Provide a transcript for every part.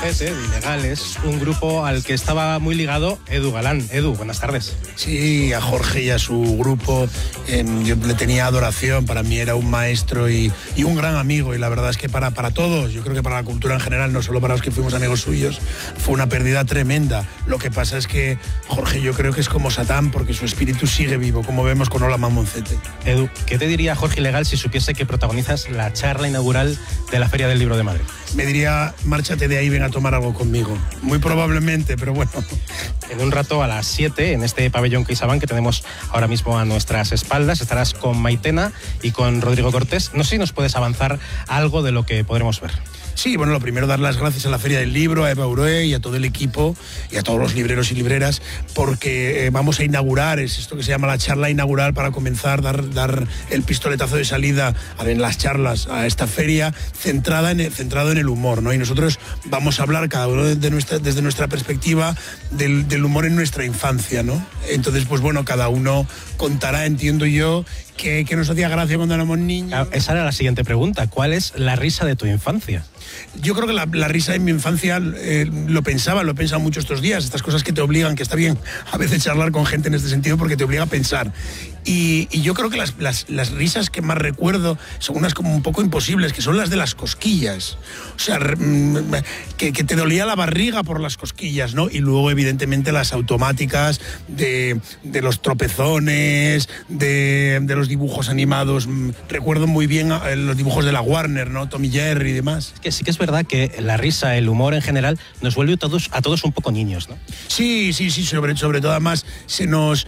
Monzete, de Ilegales, un grupo al que estaba muy ligado Edu Galán. Edu, buenas tardes. Sí, a Jorge y a su grupo yo le tenía adoración, para mí era un maestro y un gran amigo, y la verdad es que para todos, yo creo que para la cultura en general, no solo para los que fuimos amigos suyos, fue una pérdida tremenda. Lo que pasa es que Jorge, yo creo que es como Satán, porque su espíritu sigue vivo, como vemos con Hola Monzete. Edu, ¿qué te diría Jorge Ilegal si supiese que protagonizas la charla inaugural de la Feria del Libro de Madrid? Me diría, márchate de ahí, ven a tomar algo conmigo. Muy probablemente, pero bueno. En un rato a las 7, en este pabellón CaixaBank que tenemos ahora mismo a nuestras espaldas, estarás con Maitena y con Rodrigo Cortés. No sé si nos puedes avanzar algo de lo que podremos ver. Sí, bueno, lo primero, dar las gracias a la Feria del Libro, a Eva Urué y a todo el equipo y a todos los libreros y libreras, porque vamos a inaugurar, es esto que se llama la charla inaugural, para comenzar, dar el pistoletazo de salida en las charlas a esta feria centrado en el humor, ¿no? Y nosotros vamos a hablar cada uno desde nuestra perspectiva del humor en nuestra infancia, ¿no? Entonces, pues bueno, cada uno contará, entiendo yo, que nos hacía gracia cuando éramos niños. Esa era la siguiente pregunta. ¿Cuál es la risa de tu infancia? Yo creo que la risa de mi infancia lo he pensado mucho estos días, estas cosas que te obligan, que está bien a veces charlar con gente en este sentido porque te obliga a pensar. Y yo creo que las risas que más recuerdo son unas como un poco imposibles, que son las de las cosquillas. O sea, que te dolía la barriga por las cosquillas, ¿no? Y luego, evidentemente, las automáticas de los tropezones, de los dibujos animados. Recuerdo muy bien los dibujos de la Warner, ¿no? Tom y Jerry y demás. Es que sí que es verdad que la risa, el humor en general, nos vuelve a todos un poco niños, ¿no? Sí, sobre todo además se nos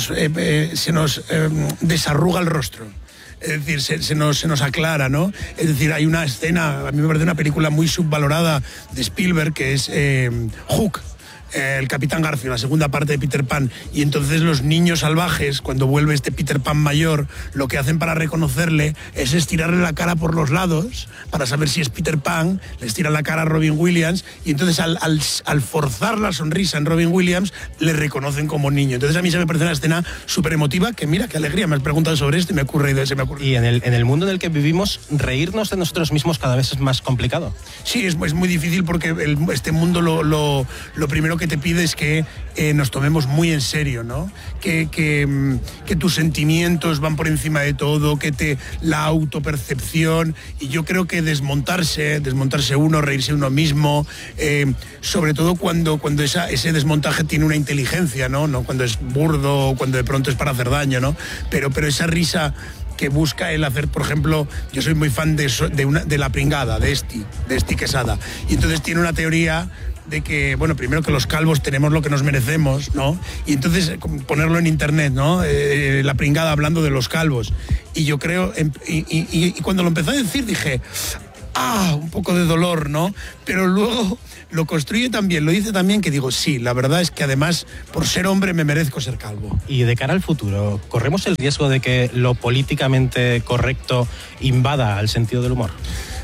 desarruga el rostro. Es decir, se nos aclara, ¿no? Es decir, hay una escena, a mí me parece una película muy subvalorada de Spielberg, que es Hook, el Capitán Garfio, la segunda parte de Peter Pan, y entonces los niños salvajes, cuando vuelve este Peter Pan mayor, lo que hacen para reconocerle es estirarle la cara por los lados para saber si es Peter Pan, le estiran la cara a Robin Williams, y entonces al forzar la sonrisa en Robin Williams le reconocen como niño. Entonces a mí se me parece una escena súper emotiva, que mira, qué alegría, me has preguntado sobre esto y me ocurre. Y en el mundo en el que vivimos, reírnos de nosotros mismos cada vez es más complicado. Sí, es muy difícil, porque este mundo lo primero que te pide es que nos tomemos muy en serio, ¿no? Que tus sentimientos van por encima de todo, la autopercepción, y yo creo que desmontarse uno, reírse uno mismo, sobre todo cuando ese desmontaje tiene una inteligencia, ¿no? No cuando es burdo, cuando de pronto es para hacer daño, ¿no? Pero esa risa que busca el hacer, por ejemplo, yo soy muy fan de La Pringada, de Esti Quesada, y entonces tiene una teoría de que, bueno, primero que los calvos tenemos lo que nos merecemos, ¿no? Y entonces ponerlo en internet, ¿no? La Pringada hablando de los calvos. Y yo creo, y cuando lo empezó a decir dije, un poco de dolor, ¿no? Pero luego lo construye también, lo dice también, que digo, sí, la verdad es que además, por ser hombre, me merezco ser calvo. Y de cara al futuro, ¿corremos el riesgo de que lo políticamente correcto invada al sentido del humor?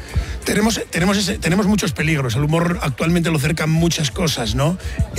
Tenemos muchos peligros. El humor actualmente lo cercan muchas cosas, ¿no?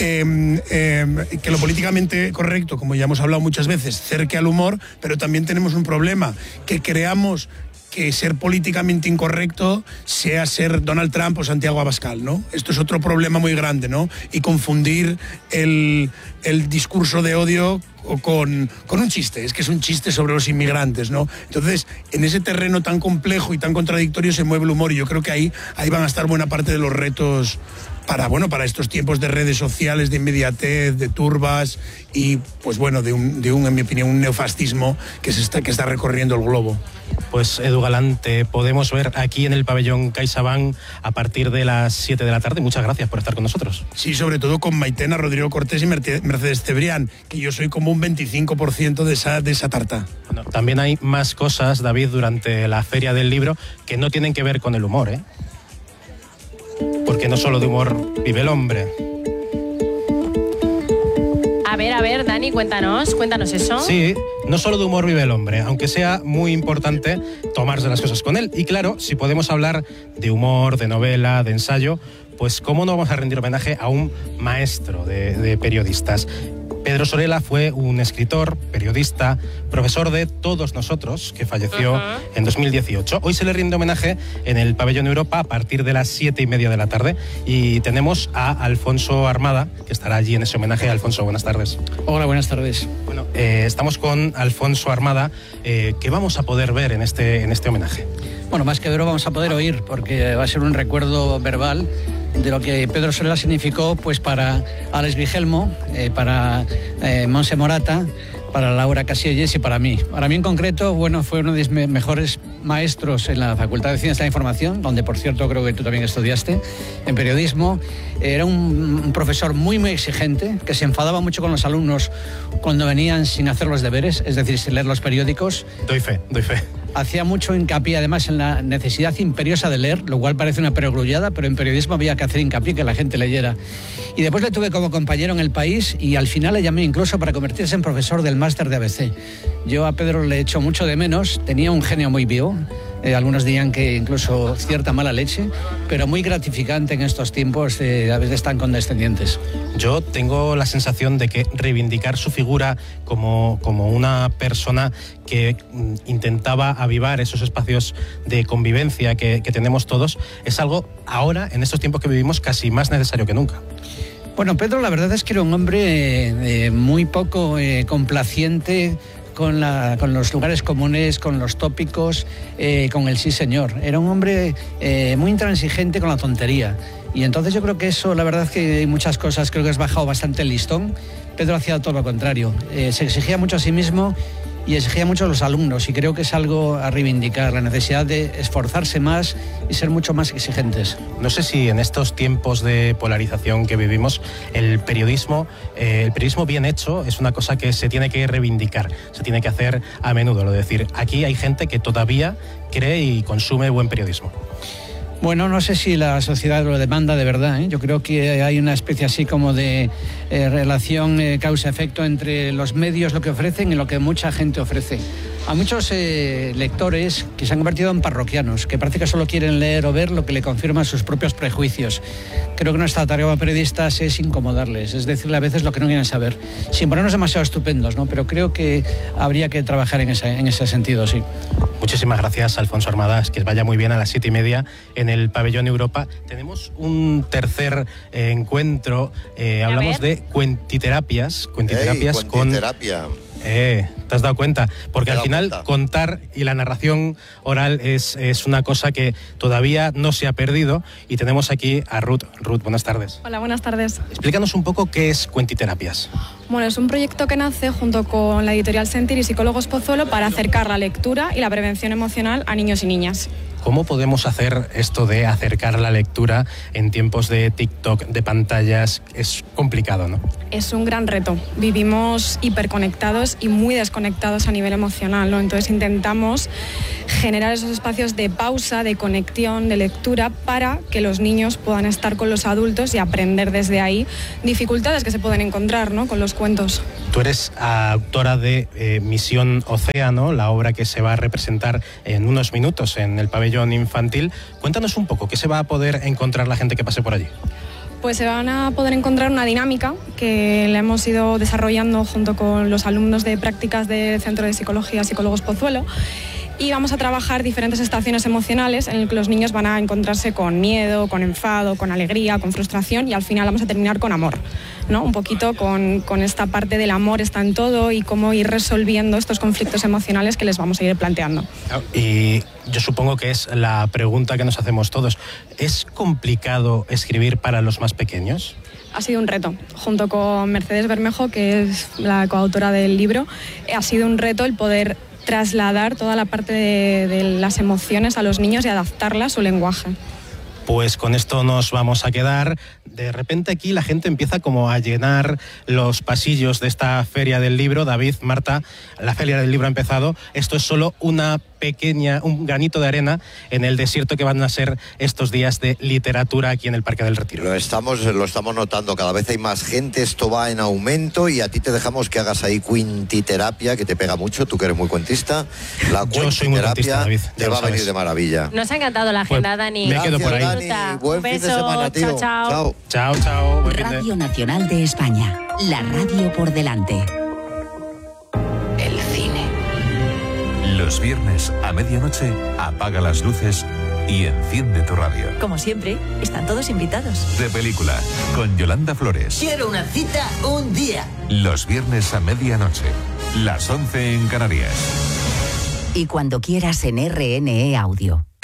Que lo políticamente correcto, como ya hemos hablado muchas veces, cerque al humor, pero también tenemos un problema, que creamos que ser políticamente incorrecto sea ser Donald Trump o Santiago Abascal, ¿no? Esto es otro problema muy grande, ¿no? Y confundir el discurso de odio con un chiste, es que es un chiste sobre los inmigrantes, ¿no? Entonces, en ese terreno tan complejo y tan contradictorio se mueve el humor, y yo creo que ahí van a estar buena parte de los retos para estos tiempos de redes sociales, de inmediatez, de turbas y, pues bueno, de un en mi opinión, un neofascismo que está recorriendo el globo. Pues Edu Galán, te podemos ver aquí en el pabellón CaixaBank a partir de las 7 de la tarde. Muchas gracias por estar con nosotros. Sí, sobre todo con Maitena, Rodrigo Cortés y Mercedes Cebrián, que yo soy como un 25% de esa tarta. Bueno, también hay más cosas, David, durante la Feria del Libro que no tienen que ver con el humor, ¿eh? Porque no solo de humor vive el hombre. A ver, Dani, cuéntanos eso. Sí, no solo de humor vive el hombre, aunque sea muy importante tomarse las cosas con él. Y claro, si podemos hablar de humor, de novela, de ensayo, pues cómo no vamos a rendir homenaje a un maestro de periodistas. Pedro Sorela fue un escritor, periodista, profesor de todos nosotros, que falleció en 2018. Hoy se le rinde homenaje en el Pabellón Europa a partir de las 7:30 de la tarde y tenemos a Alfonso Armada, que estará allí en ese homenaje. Alfonso, buenas tardes. Hola, buenas tardes. Bueno, estamos con Alfonso Armada. ¿Qué vamos a poder ver en este homenaje? Bueno, más que verlo vamos a poder oír, porque va a ser un recuerdo verbal de lo que Pedro Sorela significó pues para Alex Guillermo, para Montse Morata, para Laura Casillas y para mí. Para mí en concreto, bueno, fue uno de mis mejores maestros en la Facultad de Ciencias de la Información, donde por cierto creo que tú también estudiaste, en periodismo. Era un profesor muy exigente, que se enfadaba mucho con los alumnos cuando venían sin hacer los deberes, es decir, sin leer los periódicos. Doy fe. Hacía mucho hincapié además en la necesidad imperiosa de leer, lo cual parece una perogrullada, pero en periodismo había que hacer hincapié que la gente leyera. Y después le tuve como compañero en El País y al final le llamé incluso para convertirse en profesor del máster de ABC. Yo a Pedro le echo mucho de menos, tenía un genio muy vivo, algunos dirían que incluso cierta mala leche, pero muy gratificante en estos tiempos a veces tan condescendientes. Yo tengo la sensación de que reivindicar su figura como una persona que intentaba avivar esos espacios de convivencia que tenemos todos es algo ahora, en estos tiempos que vivimos, casi más necesario que nunca. Bueno, Pedro la verdad es que era un hombre muy poco complaciente con los lugares comunes, con los tópicos, con el sí señor. Era un hombre muy intransigente con la tontería. Y entonces yo creo que eso, la verdad es que hay muchas cosas, creo que has bajado bastante el listón. Pedro hacía todo lo contrario. Se exigía mucho a sí mismo y exigía mucho a los alumnos, y creo que es algo a reivindicar, la necesidad de esforzarse más y ser mucho más exigentes. No sé si en estos tiempos de polarización que vivimos, el periodismo bien hecho es una cosa que se tiene que reivindicar, se tiene que hacer a menudo. Lo de decir, aquí hay gente que todavía cree y consume buen periodismo. Bueno, no sé si la sociedad lo demanda de verdad, ¿eh? Yo creo que hay una especie así como de relación causa-efecto entre los medios, lo que ofrecen, y lo que mucha gente ofrece. A muchos lectores que se han convertido en parroquianos, que parece que solo quieren leer o ver lo que le confirman sus propios prejuicios. Creo que nuestra tarea como periodistas es incomodarles, es decirle a veces lo que no quieren saber, sin ponernos demasiado estupendos, ¿no? Pero creo que habría que trabajar en ese sentido, sí. Muchísimas gracias, Alfonso Armada, que vaya muy bien a las 7:30 en el Pabellón Europa. Tenemos un tercer encuentro, hablamos de cuentiterapias cuentiterapia. ¿Te has dado cuenta? Porque al final contar y la narración oral es una cosa que todavía no se ha perdido, y tenemos aquí a Ruth. Ruth, buenas tardes. Hola, buenas tardes. Explícanos un poco qué es Cuentiterapias. Bueno, es un proyecto que nace junto con la editorial Sentir y Psicólogos Pozuelo para acercar la lectura y la prevención emocional a niños y niñas. ¿Cómo podemos hacer esto de acercar la lectura en tiempos de TikTok, de pantallas? Es complicado, ¿no? Es un gran reto. Vivimos hiperconectados y muy desconectados a nivel emocional, ¿no? Entonces intentamos generar esos espacios de pausa, de conexión, de lectura, para que los niños puedan estar con los adultos y aprender desde ahí dificultades que se pueden encontrar, ¿no?, con los cuentos. Tú eres autora de Misión Océano, la obra que se va a representar en unos minutos en el Pabellón Infantil. Cuéntanos un poco, ¿qué se va a poder encontrar la gente que pase por allí? Pues se van a poder encontrar una dinámica que la hemos ido desarrollando junto con los alumnos de prácticas del Centro de Psicología Psicólogos Pozuelo, y vamos a trabajar diferentes estaciones emocionales en las que los niños van a encontrarse con miedo, con enfado, con alegría, con frustración, y al final vamos a terminar con amor, ¿no? Un poquito con esta parte del amor está en todo, y cómo ir resolviendo estos conflictos emocionales que les vamos a ir planteando. Y yo supongo que es la pregunta que nos hacemos todos. ¿Es complicado escribir para los más pequeños? Ha sido un reto. Junto con Mercedes Bermejo, que es la coautora del libro, ha sido un reto el poder trasladar toda la parte de las emociones a los niños y adaptarla a su lenguaje. Pues con esto nos vamos a quedar. De repente aquí la gente empieza como a llenar los pasillos de esta Feria del Libro. David, Marta, la Feria del Libro ha empezado. Esto es solo una un granito de arena en el desierto que van a ser estos días de literatura aquí en el Parque del Retiro. Lo estamos notando, cada vez hay más gente, esto va en aumento y a ti te dejamos que hagas ahí cuentiterapia, que te pega mucho, tú que eres muy cuentista. La Yo soy muy cuentista, David, te va a venir de maravilla. Nos ha encantado la agenda, Dani. Me quedo por ahí. Dani, buen fin de semana, tío. Chao. Chao. Radio Nacional de España, la radio por delante. El cine. Los viernes a medianoche apaga las luces y enciende tu radio. Como siempre, están todos invitados. De película, con Yolanda Flores. Quiero una cita un día. Los viernes a medianoche, las 11 en Canarias. Y cuando quieras en RNE Audio.